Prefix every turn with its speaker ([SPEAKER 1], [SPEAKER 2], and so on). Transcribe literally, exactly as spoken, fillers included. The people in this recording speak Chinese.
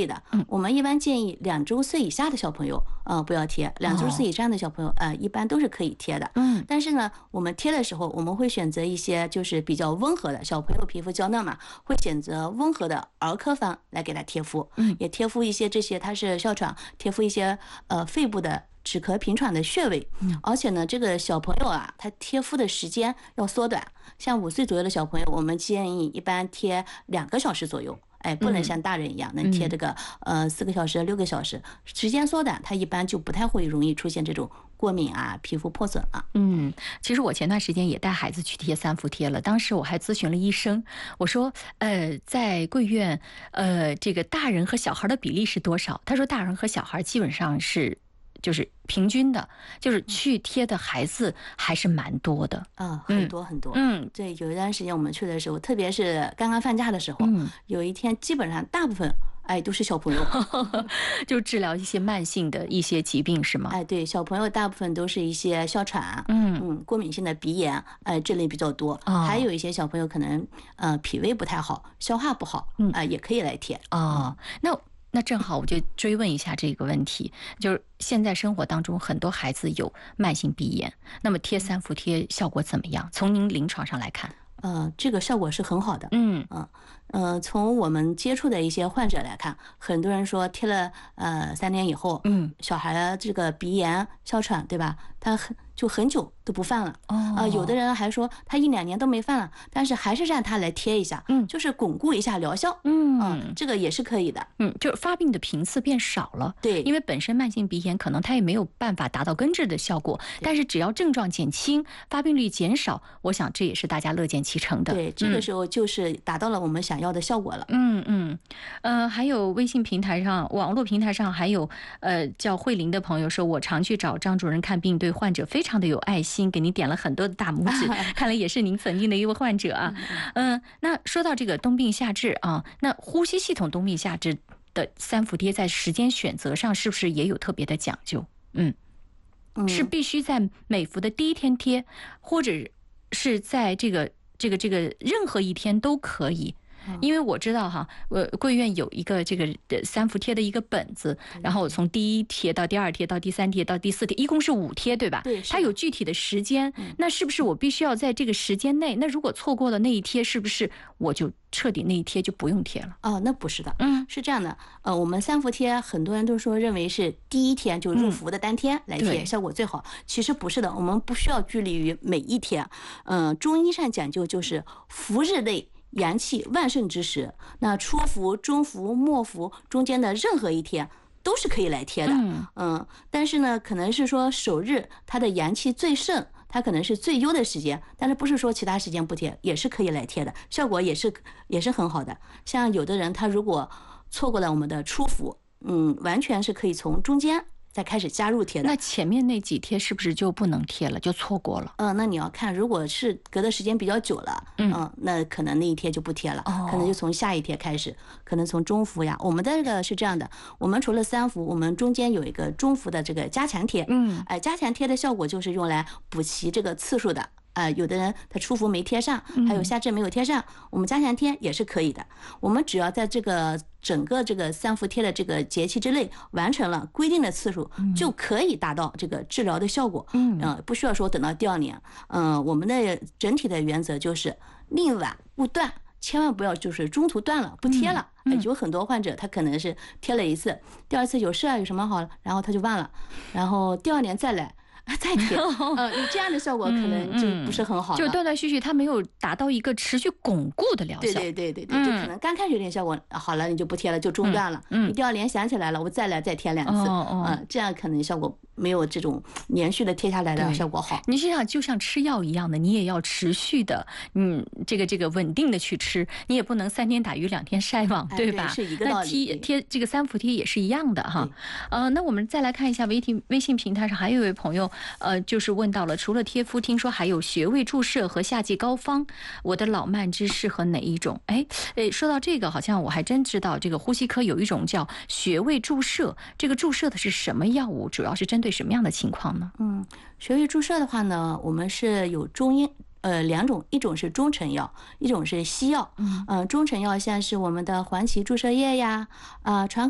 [SPEAKER 1] 以的。我们一般建议两周岁以下的小朋友呃不要贴，两周岁以上的小朋友呃一般都是可以贴的。
[SPEAKER 2] 嗯，
[SPEAKER 1] 但是呢，我们贴的时候我们会选择一些就是比较温和的，小朋友皮肤娇嫩嘛，会选择温和的儿科方来给他贴敷。
[SPEAKER 2] 嗯，
[SPEAKER 1] 也贴敷一些这些它是哮喘，贴敷一些呃肺部的止咳平喘的穴位。而且呢，这个小朋友啊，他贴敷的时间要缩短，像五岁左右的小朋友，我们建议一般贴两个小时左右。哎，不能像大人一样能贴这个呃四个小时、六个小时，时间缩短，它一般就不太会容易出现这种过敏啊、皮肤破损啊。
[SPEAKER 2] 嗯，其实我前段时间也带孩子去贴三伏贴了，当时我还咨询了医生，我说，呃，在贵院，呃，这个大人和小孩的比例是多少？他说，大人和小孩基本上是。就是平均的，就是去贴的孩子还是蛮多的
[SPEAKER 1] 啊、嗯，很多很多。
[SPEAKER 2] 嗯，
[SPEAKER 1] 对，有一段时间我们去的时候，特别是刚刚放假的时候，
[SPEAKER 2] 嗯，
[SPEAKER 1] 有一天基本上大部分哎都是小朋友，
[SPEAKER 2] 就治疗一些慢性的一些疾病是吗？
[SPEAKER 1] 哎，对，小朋友大部分都是一些哮喘，
[SPEAKER 2] 嗯
[SPEAKER 1] 嗯，过敏性的鼻炎，哎，这类比较多。
[SPEAKER 2] 哦、
[SPEAKER 1] 还有一些小朋友可能呃脾胃不太好，消化不好，
[SPEAKER 2] 嗯
[SPEAKER 1] 啊、呃，也可以来贴。
[SPEAKER 2] 哦，那。那正好我就追问一下这个问题，就是现在生活当中很多孩子有慢性鼻炎，那么贴三伏贴效果怎么样？从您临床上来看，
[SPEAKER 1] 呃，这个效果是很好的。
[SPEAKER 2] 嗯
[SPEAKER 1] 嗯呃，从我们接触的一些患者来看，很多人说贴了呃三年以后，
[SPEAKER 2] 嗯，
[SPEAKER 1] 小孩这个鼻炎、哮喘，对吧？他很就很久都不犯了。
[SPEAKER 2] 哦，
[SPEAKER 1] 啊、呃，有的人还说他一两年都没犯了，但是还是让他来贴一下，
[SPEAKER 2] 嗯，
[SPEAKER 1] 就是巩固一下疗效。
[SPEAKER 2] 嗯、
[SPEAKER 1] 呃，这个也是可以的。
[SPEAKER 2] 嗯，就是发病的频次变少了。
[SPEAKER 1] 对，
[SPEAKER 2] 因为本身慢性鼻炎可能它也没有办法达到根治的效果，但是只要症状减轻，发病率减少，我想这也是大家乐见其成的。
[SPEAKER 1] 对，这个时候就是达到了我们想要的效果了。
[SPEAKER 2] 嗯嗯，呃，还有微信平台上、网络平台上还有呃叫慧玲的朋友说，我常去找张主任看病，对患者非常的有爱心，给您点了很多的大拇指，看来也是您曾经的一位患者啊。嗯、呃，那说到这个冬病夏治啊，那呼吸系统冬病夏治的三伏贴在时间选择上是不是也有特别的讲究？嗯，是必须在每伏的第一天贴，或者是在这个这个这个任何一天都可以。因为我知道哈，呃，贵院有一个这个三伏贴的一个本子，然后从第一贴到第二贴到第三贴到第四贴，一共是五贴，对吧？
[SPEAKER 1] 对，
[SPEAKER 2] 它有具体的时间。那是不是我必须要在这个时间内？那如果错过了那一贴，是不是我就彻底那一贴就不用贴了？
[SPEAKER 1] 哦，那不是的，
[SPEAKER 2] 嗯，
[SPEAKER 1] 是这样的，呃，我们三伏贴很多人都说认为是第一天就入伏的当天来贴、嗯、效果最好，其实不是的，我们不需要拘泥于每一天，嗯、呃，中医上讲究就是伏日内阳气旺盛之时，那初伏、中伏、末伏中间的任何一天都是可以来贴的。嗯嗯，但是呢，可能是说首日它的阳气最盛，它可能是最优的时间，但是不是说其他时间不贴也是可以来贴的，效果也是也是很好的。像有的人他如果错过了我们的初伏，嗯，完全是可以从中间再开始加入贴的。
[SPEAKER 2] 那前面那几贴是不是就不能贴了，就错过了？
[SPEAKER 1] 嗯、呃，那你要看，如果是隔的时间比较久了，嗯、呃，那可能那一贴就不贴了，
[SPEAKER 2] 哦、
[SPEAKER 1] 可能就从下一贴开始，可能从中伏呀。我们的这个是这样的，我们除了三伏，我们中间有一个中伏的这个加强贴，
[SPEAKER 2] 嗯，
[SPEAKER 1] 哎、呃，加强贴的效果就是用来补齐这个次数的。呃，有的人他初伏没贴上，还有夏至没有贴上，嗯、我们加强贴也是可以的。我们只要在这个整个这个三伏贴的这个节气之内完成了规定的次数，嗯、就可以达到这个治疗的效果。嗯，呃，不需要说等到第二年。嗯、呃，我们的整体的原则就是宁晚勿断。千万不要就是中途断了不贴了、嗯嗯、有很多患者他可能是贴了一次，第二次有事啊有什么好了，然后他就忘了，然后第二年再来再贴，呃，你这样的效果可能就不是很好了、嗯嗯、
[SPEAKER 2] 就断断续续，它没有达到一个持续巩固的疗效。
[SPEAKER 1] 对对对对对，嗯、就可能刚开始有点效果好了，你就不贴了，就中断了。嗯，你第二年想起来了，我再来再贴两次，
[SPEAKER 2] 哦哦，
[SPEAKER 1] 嗯，这样可能效果没有这种连续的贴下来的效果好。
[SPEAKER 2] 你实际上就像吃药一样的，你也要持续的，嗯，这个这个稳定的去吃，你也不能三天打鱼两天晒网，
[SPEAKER 1] 哎、
[SPEAKER 2] 对吧？
[SPEAKER 1] 对，是一个道理。
[SPEAKER 2] 贴贴这个三伏贴也是一样的哈。呃，那我们再来看一下微信微信平台上还有一位朋友，呃，就是问到了，除了贴敷，听说还有穴位注射和夏季膏方，我的老慢支适合哪一种？哎哎，说到这个，好像我还真知道，这个呼吸科有一种叫穴位注射，这个注射的是什么药物？主要是针对什么样的情况呢？
[SPEAKER 1] 嗯，穴位注射的话呢，我们是有中医。呃，两种，一种是中成药，一种是西药。嗯、呃，中成药像是我们的黄芪注射液呀，啊、呃，传